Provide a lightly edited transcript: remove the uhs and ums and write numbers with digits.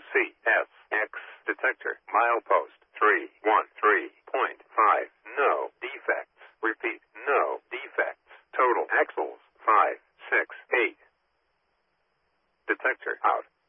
CSX detector. Milepost 313.5. No defects. Repeat, no defects. Total axles 568. Detector out.